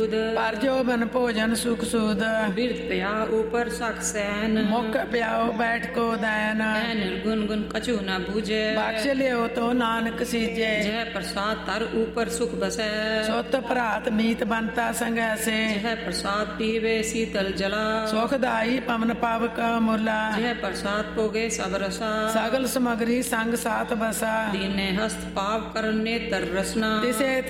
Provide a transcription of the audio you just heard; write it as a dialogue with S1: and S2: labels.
S1: दूध।
S2: पर जो बन भोजन सुख सूद।
S1: बिरत पया ऊपर सख सैन।
S2: मुख प्याओ बैठ को दैन।
S1: निर्गुण गुण कछु न बूझे।
S2: बख्श लियो तो नानक सीजे।
S1: जह प्रसाद तर ऊपर सुख बसै।
S2: सुत भरात मीत बनता संगैसे।
S1: जह प्रसाद पीवे शीतल जला।
S2: सुखदाई पवन पावक मुला।
S1: जह प्रसाद पोगे सब रसा।
S2: सगल समगरी संग सात बसा।
S1: दीने हस्त पाव कर नेत्र रसना।
S2: तिसे